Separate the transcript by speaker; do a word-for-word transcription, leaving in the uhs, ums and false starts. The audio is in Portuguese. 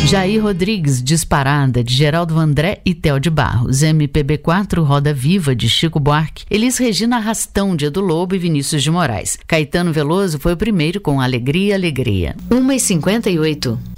Speaker 1: Jair Rodrigues, Disparada, de Geraldo Vandré e Theo de Barros. M P B quatro, Roda Viva, de Chico Buarque. Elis Regina, Arrastão, de Edu Lobo e Vinícius de Moraes. Caetano Veloso foi o primeiro com Alegria, Alegria.
Speaker 2: uma e cinquenta e oito.